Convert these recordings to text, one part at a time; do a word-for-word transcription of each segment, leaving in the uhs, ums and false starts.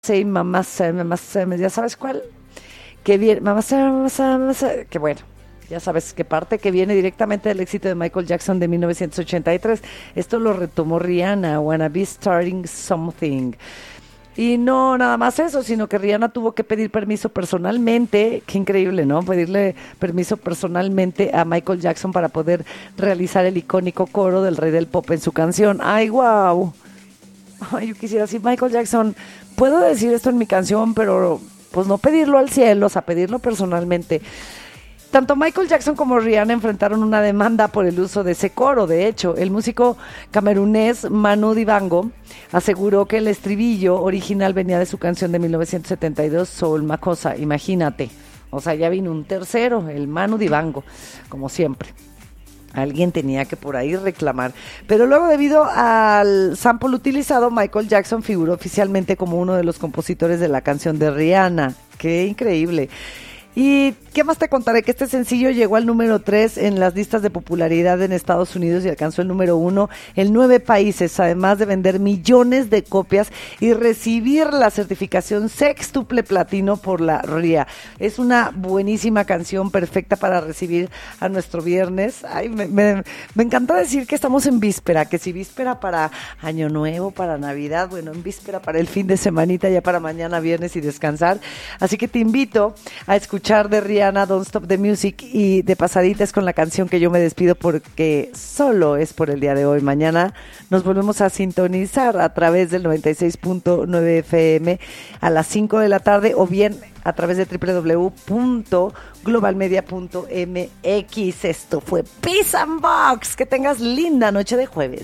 Say, Mamá Say, Mamá Say, ¿ya sabes cuál? Que viene, Mamá Say, Mamá Say, Mamá Say, que bueno, ya sabes qué parte, que viene directamente del éxito de Michael Jackson de mil novecientos ochenta y tres. Esto lo retomó Rihanna, Wanna Be Starting Something. Y no nada más eso, sino que Rihanna tuvo que pedir permiso personalmente, qué increíble, ¿no? Pedirle permiso personalmente a Michael Jackson para poder realizar el icónico coro del rey del pop en su canción. ¡Ay, wow! Ay, yo quisiera decir, Michael Jackson, puedo decir esto en mi canción, pero pues no pedirlo al cielo, o sea, pedirlo personalmente. Tanto Michael Jackson como Rihanna enfrentaron una demanda por el uso de ese coro. De hecho, el músico camerunés Manu Dibango aseguró que el estribillo original venía de su canción de mil novecientos setenta y dos, Soul Makossa. Imagínate, o sea, ya vino un tercero, el Manu Dibango, como siempre. Alguien tenía que por ahí reclamar. Pero luego, debido al sample utilizado, Michael Jackson figuró oficialmente como uno de los compositores de la canción de Rihanna. ¡Qué increíble! ¿Y qué más te contaré? Que este sencillo llegó al número tres en las listas de popularidad en Estados Unidos y alcanzó el número uno en nueve países, además de vender millones de copias y recibir la certificación sextuple platino por la R I A. Es una buenísima canción, perfecta para recibir a nuestro viernes. Ay, me, me, me encanta decir que estamos en víspera, que si víspera para Año Nuevo, para Navidad, bueno, en víspera para el fin de semanita, ya para mañana viernes y descansar. Así que te invito a escuchar de Rihanna, Don't Stop the Music, y de pasaditas con la canción que yo me despido porque solo es por el día de hoy. Mañana nos volvemos a sintonizar a través del noventa y seis punto nueve F M a las cinco de la tarde o bien a través de doble u doble u doble u punto global media punto m x. Esto fue Peace and Box. Que tengas linda noche de jueves.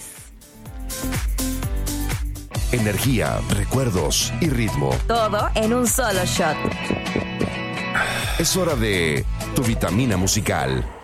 Energía, recuerdos y ritmo. Todo en un solo shot. Es hora de tu vitamina musical.